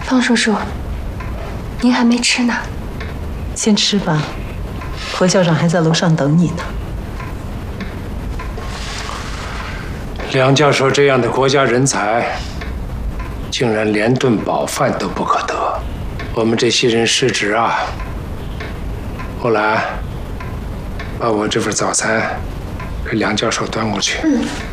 方叔叔，您还没吃呢， 先吃吧。何校长还在楼上等你呢。 梁教授这样的国家人才，竟然连顿饱饭都不可得，我们这些人失职啊！后来，把我这份早餐给梁教授端过去。